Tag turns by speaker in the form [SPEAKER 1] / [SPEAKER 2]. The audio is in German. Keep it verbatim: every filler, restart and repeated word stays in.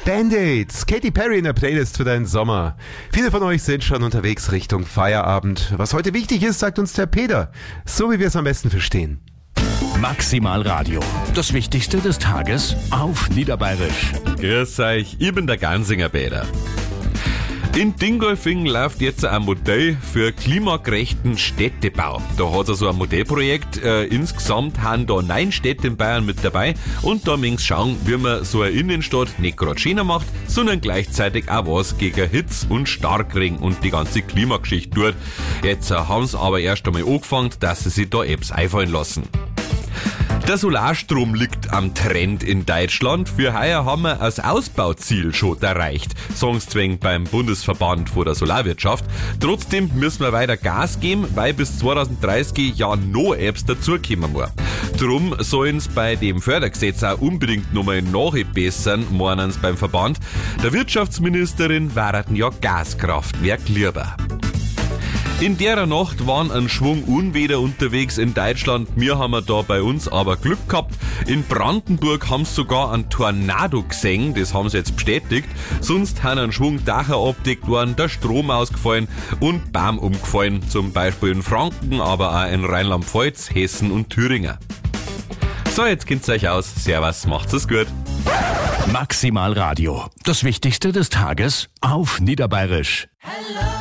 [SPEAKER 1] Band-Aids, Katy Perry in der Playlist für deinen Sommer. Viele von euch sind schon unterwegs Richtung Feierabend. Was heute wichtig ist, sagt uns der Peter. So wie wir es am besten verstehen.
[SPEAKER 2] Maximal Radio. Das Wichtigste des Tages auf Niederbayerisch.
[SPEAKER 3] Grüß euch, ich bin der Gansinger Peter. In Dingolfing läuft jetzt ein Modell für klimagerechten Städtebau. Da hat es so ein Modellprojekt. Äh, insgesamt haben da neun Städte in Bayern mit dabei und da müssen schauen, wie man so eine Innenstadt nicht gerade schöner macht, sondern gleichzeitig auch was gegen Hitze und Starkregen und die ganze Klimageschichte tut. Jetzt äh, haben sie aber erst einmal angefangen, dass sie sich da Apps einfallen lassen. Der Solarstrom liegt am Trend in Deutschland. Für heuer haben wir das Ausbauziel schon erreicht, sagen sie zwingen beim Bundesverband von der Solarwirtschaft. Trotzdem müssen wir weiter Gas geben, weil bis zwanzig dreißig ja noch Apps dazukommen muss. Drum sollen sie bei dem Fördergesetz auch unbedingt nochmal nachbessern, meinen sie beim Verband. Der Wirtschaftsministerin wären ja Gaskraftwerk lieber. In der Nacht waren ein Schwung Unwetter unterwegs in Deutschland. Wir haben da bei uns aber Glück gehabt. In Brandenburg haben sie sogar einen Tornado gesehen, das haben sie jetzt bestätigt. Sonst haben ein Schwung Dächer abgedeckt worden, der Strom ausgefallen und Baum umgefallen. Zum Beispiel in Franken, aber auch in Rheinland-Pfalz, Hessen und Thüringen. So, jetzt kennt's euch aus. Servus, macht's es gut.
[SPEAKER 2] Maximal Radio. Das Wichtigste des Tages auf Niederbayerisch.